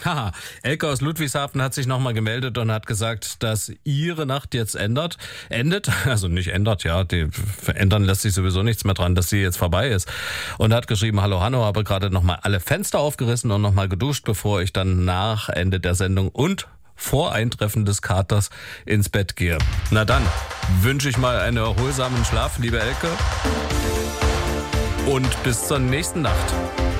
Haha, Elke aus Ludwigshafen hat sich nochmal gemeldet und hat gesagt, dass ihre Nacht jetzt endet. Also nicht ändert, ja, ändern lässt sich sowieso nichts mehr dran, dass sie jetzt vorbei ist. Und hat geschrieben, hallo Hanno, habe gerade nochmal alle Fenster aufgerissen und nochmal geduscht, bevor ich dann nach Ende der Sendung und vor Eintreffen des Katers ins Bett gehe. Na dann, wünsche ich mal einen erholsamen Schlaf, liebe Elke. Und bis zur nächsten Nacht.